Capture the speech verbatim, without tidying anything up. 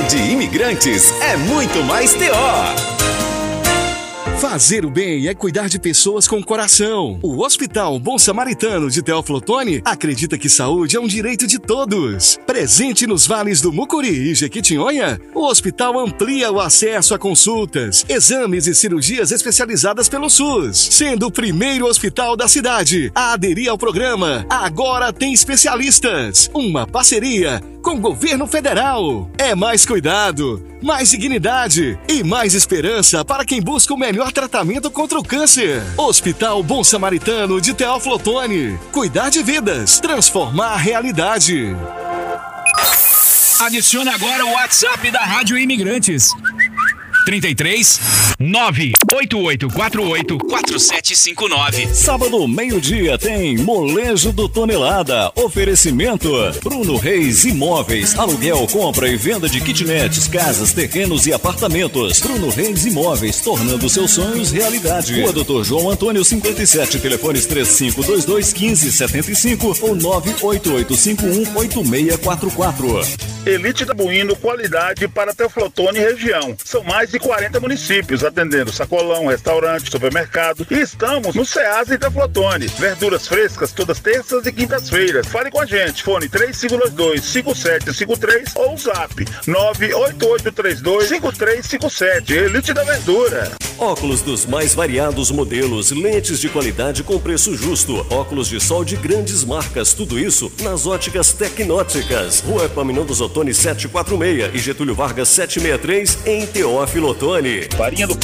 de Imigrantes é muito mais T O. Fazer o bem é cuidar de pessoas com coração. O Hospital Bom Samaritano de Teófilo Otoni acredita que saúde é um direito de todos. Presente nos vales do Mucuri e Jequitinhonha, o hospital amplia o acesso a consultas, exames e cirurgias especializadas pelo SUS, sendo o primeiro hospital da cidade a aderir ao programa Agora Tem Especialistas, uma parceria com o governo federal. É mais cuidado, mais dignidade e mais esperança para quem busca o melhor tratamento contra o câncer. Hospital Bom Samaritano de Teófilo Otoni. Cuidar de vidas, transformar a realidade. Adicione agora o WhatsApp da Rádio Imigrantes. trinta e três, nove oito oito quatro oito, quatro sete cinco nove. Sábado, meio-dia, tem Molejo do Tonelada. Oferecimento: Bruno Reis Imóveis. Aluguel, compra e venda de kitnets, casas, terrenos e apartamentos. Bruno Reis Imóveis, tornando seus sonhos realidade. Rua Doutor João Antônio, cinquenta e sete. Telefones três cinco dois dois, um cinco sete cinco ou nove oito oito cinco um, oito seis quatro quatro. Elite Tabuíno, qualidade para Teófilo Otoni e região. São mais de quarenta municípios, atendendo sacolão, restaurante, supermercado. E estamos no Ceasa e Teófilo Otoni. Verduras frescas todas terças e quintas-feiras. Fale com a gente, fone três cinco dois dois, cinco sete cinco três ou zap nove oito oito três dois, cinco três cinco sete. Elite da Verdura. Óculos dos mais variados modelos, lentes de qualidade com preço justo, óculos de sol de grandes marcas, tudo isso nas óticas Tecnóticas. Rua Epaminondas Otoni setecentos e quarenta e seis e Getúlio Vargas setecentos e sessenta e três em Teófilo Otoni. Farinha do